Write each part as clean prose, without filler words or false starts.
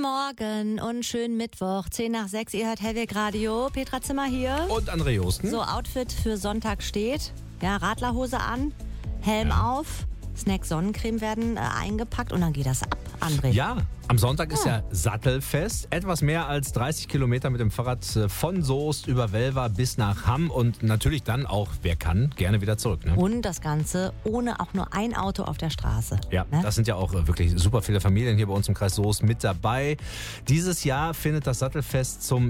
Morgen und schönen Mittwoch, 10:10. Ihr hört Hellweg Radio. Petra Zimmer hier. Und André Josten. So, Outfit für Sonntag steht. Ja, Radlerhose an, Helm auf, Snack, Sonnencreme werden eingepackt und dann geht das ab, André. Ja, am Sonntag ist ja Sattelfest. Etwas mehr als 30 Kilometer mit dem Fahrrad von Soest über Welver bis nach Hamm und natürlich dann auch, wer kann, gerne wieder zurück. Ne? Und das Ganze ohne auch nur ein Auto auf der Straße. Ja, ne? Das sind ja auch wirklich super viele Familien hier bei uns im Kreis Soest mit dabei. Dieses Jahr findet das Sattelfest zum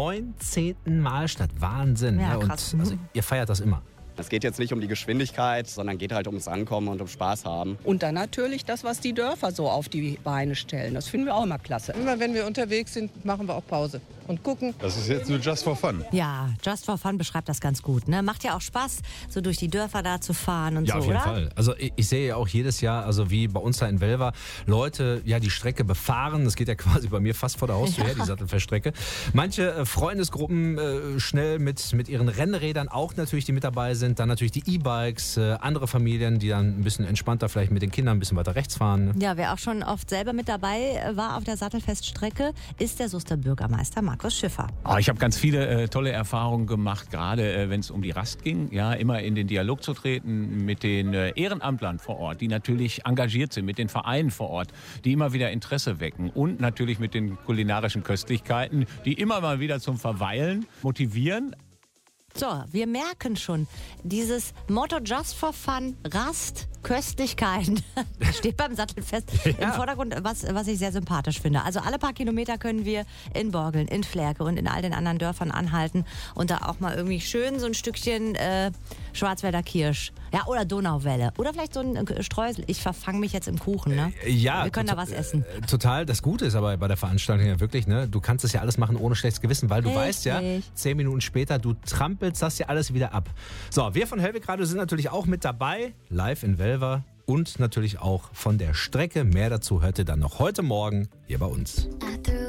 19. Mal statt. Wahnsinn. Ja, ne? krass. Und also, ihr feiert das immer. Es geht jetzt nicht um die Geschwindigkeit, sondern geht halt ums Ankommen und um Spaß haben. Und dann natürlich das, was die Dörfer so auf die Beine stellen. Das finden wir auch immer klasse. Immer wenn wir unterwegs sind, machen wir auch Pause und gucken. Das ist jetzt nur just for fun. Ja, Just for Fun beschreibt das ganz gut. Ne? Macht ja auch Spaß, so durch die Dörfer da zu fahren und Ja, so, auf jeden oder? Fall. Also ich sehe ja auch jedes Jahr, also wie bei uns da in Welver, Leute ja die Strecke befahren. Das geht ja quasi bei mir fast vor der Haustür her, die Sattelfeststrecke. Manche Freundesgruppen schnell mit ihren Rennrädern auch natürlich, die mit dabei sind. Dann natürlich die E-Bikes, andere Familien, die dann ein bisschen entspannter vielleicht mit den Kindern ein bisschen weiter rechts fahren. Ne? Ja, wer auch schon oft selber mit dabei war auf der Sattelfeststrecke, ist der Soester Bürgermeister Markus Schiffer. Ich habe ganz viele tolle Erfahrungen gemacht, gerade wenn es um die Rast ging. Ja, immer in den Dialog zu treten mit den Ehrenamtlern vor Ort, die natürlich engagiert sind, mit den Vereinen vor Ort, die immer wieder Interesse wecken und natürlich mit den kulinarischen Köstlichkeiten, die immer mal wieder zum Verweilen motivieren. So, wir merken schon, dieses Motto Just for Fun, Rast, Köstlichkeiten, steht beim Sattelfest im Vordergrund, was ich sehr sympathisch finde. Also alle paar Kilometer können wir in Borgeln, in Flärke und in all den anderen Dörfern anhalten und da auch mal irgendwie schön so ein Stückchen Schwarzwälder Kirsch, ja, oder Donauwelle oder vielleicht so ein Streusel. Ich verfange mich jetzt im Kuchen, ne? Ja, wir können da was essen. Total. Das Gute ist aber bei der Veranstaltung ja wirklich, ne, du kannst es ja alles machen ohne schlechtes Gewissen, weil du Richtig. weißt ja, 10 Minuten später, du trampelst das ja alles wieder ab. So, wir von Hellweg Radio sind natürlich auch mit dabei, live in Welver und natürlich auch von der Strecke. Mehr dazu hört ihr dann noch heute Morgen hier bei uns.